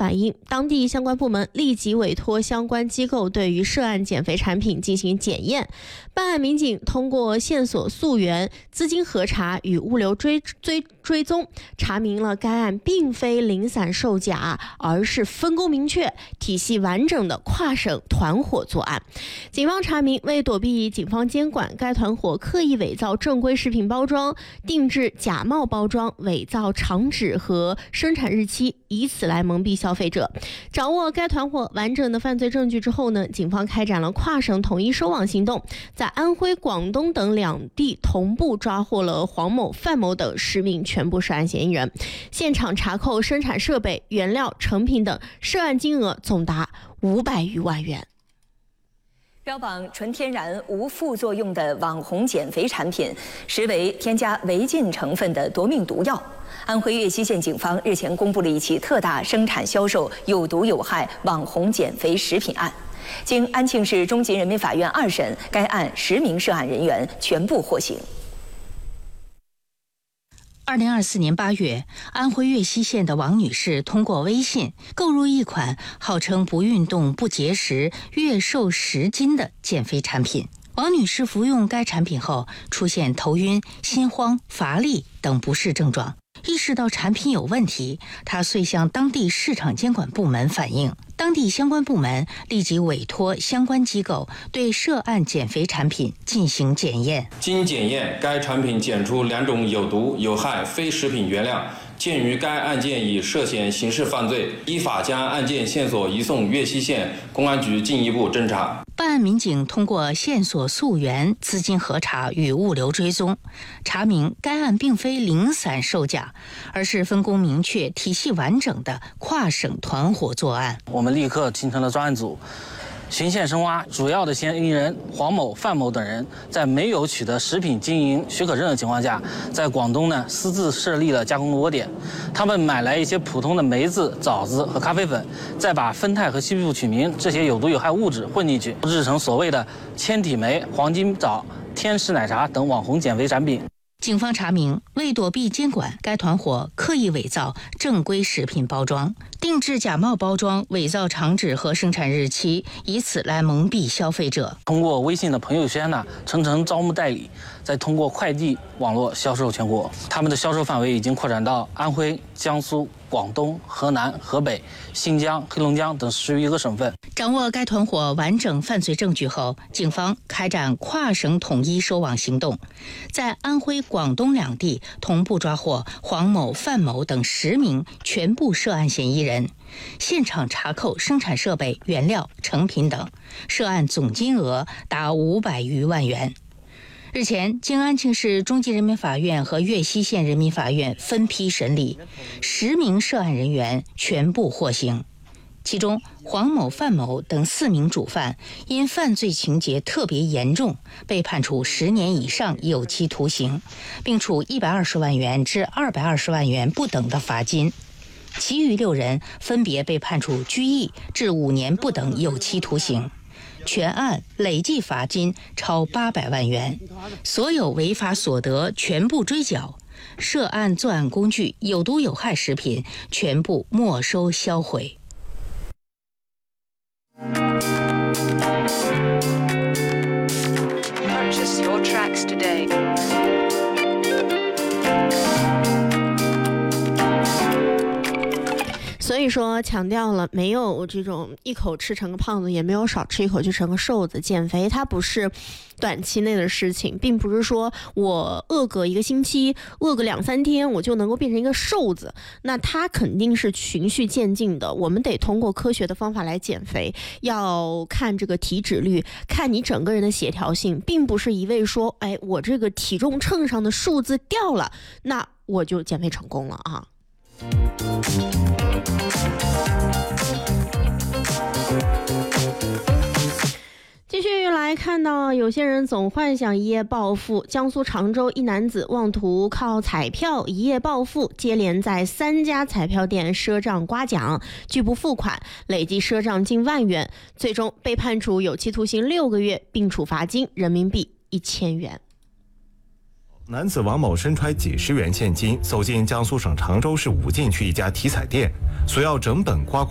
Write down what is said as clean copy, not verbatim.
反映，当地相关部门立即委托相关机构对于涉案减肥产品进行检验。办案民警通过线索溯源、资金核查与物流追踪，查明了该案并非零散售假，而是分工明确、体系完整的跨省团伙作案。警方查明，为躲避警方监管，该团伙刻意伪造正规食品包装，定制假冒包装，伪造厂址和生产日期，以此来蒙蔽消费者。掌握该团伙完整的犯罪证据之后呢，警方开展了跨省统一收网行动，在安徽、广东等两地同步抓获了黄某、范某等10名全部涉案嫌疑人，现场查扣生产设备、原料、成品等，涉案金额总达500余万元。 标榜纯天然无副作用的网红减肥产品，实为添加违禁成分的夺命毒药。安徽岳西县警方日前公布了一起特大生产销售有毒有害网红减肥食品案，经安庆市中级人民法院2审，该案10名涉案人员全部获刑。 2024年8月，安徽岳西县的王女士通过微信购入一款号称不运动不节食月瘦10斤的减肥产品。王女士服用该产品后，出现头晕、心慌、乏力等不适症状。意识到产品有问题，她遂向当地市场监管部门反映，当地相关部门立即委托相关机构对涉案减肥产品进行检验。 经检验，该产品检出2种有毒有害非食品原料。鉴于该案件已涉嫌刑事犯罪，依法将案件线索移送岳西县公安局进一步侦查。 办案民警通过线索溯源、资金核查与物流追踪，查明该案并非零散售假，而是分工明确、体系完整的跨省团伙作案。 我们立刻形成了专案组，循线深挖，主要的嫌疑人黄某、范某等人，在没有取得食品经营许可证的情况下，在广东呢私自设立了加工窝点。他们买来一些普通的梅子、枣子和咖啡粉，再把酚酞和西布曲明这些有毒有害物质混进去，制成所谓的千体梅、黄金枣、天使奶茶等网红减肥产品。 警方查明，为躲避监管，该团伙刻意伪造正规食品包装，定制假冒包装，伪造厂址和生产日期，以此来蒙蔽消费者。 通过微信的朋友圈呢，层层招募代理，再通过快递网络销售全国。他们的销售范围已经扩展到安徽、江苏、广东、河南、河北、新疆、黑龙江等11个省份。 掌握该团伙完整犯罪证据后，警方开展跨省统一收网行动，在安徽、广东两地同步抓获黄某、范某等10名全部涉案嫌疑人，现场查扣生产设备、原料、成品等，涉案总金额达500余万元。日前，经安庆市中级人民法院和岳西县人民法院分批审理，10名涉案人员全部获刑。其中，黄某、范某等4名主犯因犯罪情节特别严重，被判处10年以上有期徒刑，并处120万元至220万元不等的罚金。其余6人分别被判处拘役至5年不等有期徒刑。全案累计罚金超800万元，所有违法所得全部追缴，涉案作案工具、有毒有害食品全部没收销毁。 Purchase your tracks today. 所以说强调了，没有这种一口吃成个胖子，也没有少吃一口就成个瘦子。减肥它不是短期内的事情，并不是说我饿个1个星期，饿个2-3天我就能够变成一个瘦子，那它肯定是循序渐进的。我们得通过科学的方法来减肥，要看这个体脂率，看你整个人的协调性，并不是一味说，哎，我这个体重秤上的数字掉了，那我就减肥成功了啊。继续来看到，有些人总幻想一夜暴富。江苏常州一男子妄图靠彩票一夜暴富，接连在3家彩票店赊账刮奖，拒不付款，累计赊账近万元，最终被判处有期徒刑6个月，并处罚金人民币1000元。 男子王某身揣几十元现金，走进江苏省常州市武进区一家体彩店，索要整本刮刮